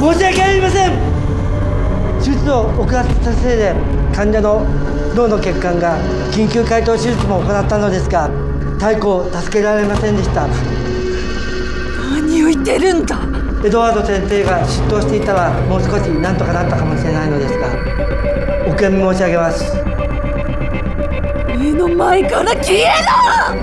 申し訳ありません。手術を遅らせたせいで患者の脳の血管が緊急開頭手術も行ったのですが、太子を助けられませんでした。 何を言ってるんだ。 エドワード先生が出頭していたらもう少し何とかなったかもしれないのですが、お悔やみ申し上げます。 目の前から消えろ。